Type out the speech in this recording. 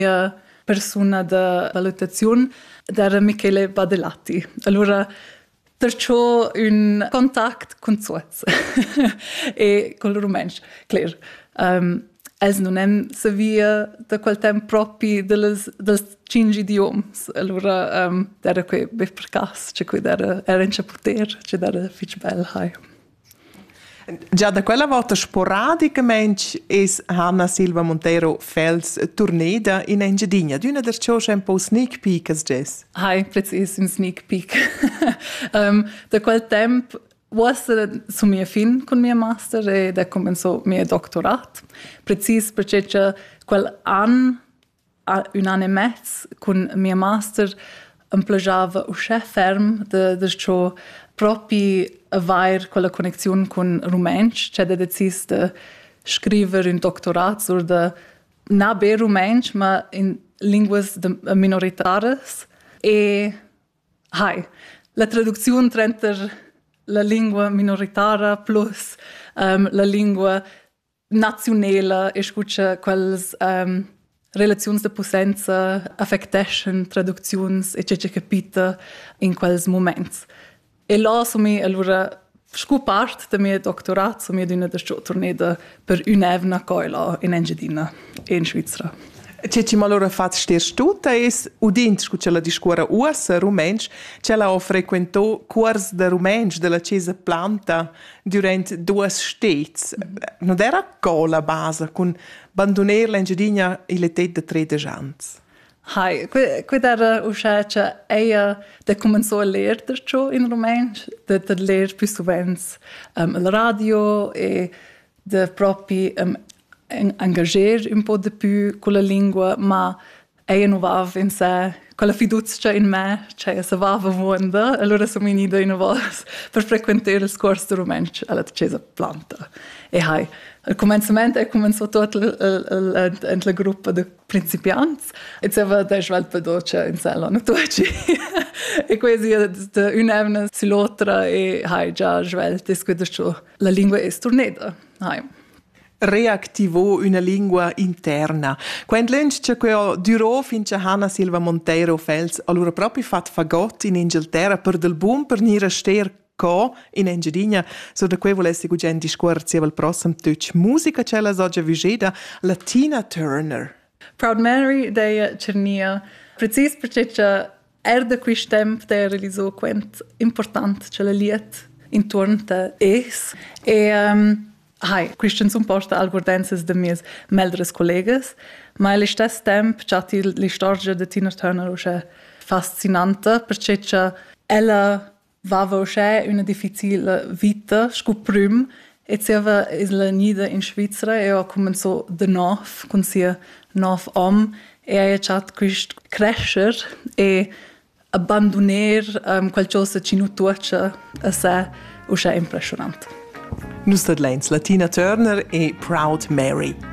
La persona da valutazione era Michele Badellati. Allora, perciò un contatto con Suez e con il rumens, chiaro. Els non hem savia da quel tempo proprio dels 5 idiomi. Allora, era qui per caso, cioè qui era in poter, cioè era fitch bel hai. Già da quella volta sporadicamente es Hanna Silva Montero Fels turneda in Engiadina. D'una der ciò c'è un po' sneak peek as jazz. Hai, precis, un sneak peek. Da quel tempo was su mia fin con mia master e da comenzò mia doctorat. Precis perché quel un anno e mezzo con mia master mi piaceva uscire ferm da ciò proprio avere quella connessione con rumensch, cioè da decis de scrivere un doctorat sur de non be rumensch, ma in linguas minoritares e la traduzione tra la lingua minoritaria plus la lingua nazionale e scuccia quelles relazioni de potenza, affectation, traduzioni e c'è capita in quels moments. E là sono allora scopart da mia doctorat, sono d'una da tornata per un'evna coila in Engiadina e in Svizzera. C'è ma allora fatto sters tutta es udint scuccia la discuora ussa rumensch, c'è la ho frequentò curs de rumensch della Chiesa Planta durante 2 stets. Non era cola base con abbandonar l'Engiadina e le tette de 13 ans. Hai, quid era uscita da comenzò a leer ciò in rumensch, da leer più sovens al radio e da proprio engagare un po' di più con la lingua, ma non aveva in sé quella fiducia in me, cioè se aveva vonda, allora sono venuta in volta per frequentare il corso di rumensch alla Chiesa Planta. E hai, al cominciamento cominciò tutto il gruppo di principianti e c'era da svelpedoce in sé l'anno tuoci. E così un'evna sull'altra e hai già svelte, quindi la lingua è tornata. Reactivò una lingua interna. Quando l'enci che durò finché Hanna Silva Montero Fels allora proprio fatto fagot in Inghilterra per del boom per nire ster co in Engiadina, so da quei volessi gugen discorsi al prossimo touch musica c'è la soggia vigeda la Tina Turner. Proud Mary deia cernia precis perché da quist tempo da realizzò quent importante c'è la liet intorno a es e Christian sun posta algurdenses de mias meldres collegas, ma allo stesso tempo c'è la storia di Tina Turner è fascinante perché ella aveva una difficile vita, scoprim, e c'era la nida in Svizzera e ha cominciato de nuovo con sia nuovo e ha iniziato questo crescere e abbandonare qualcosa che non tuoce a sé è impressionante. Nus Tina Turner e Proud Mary.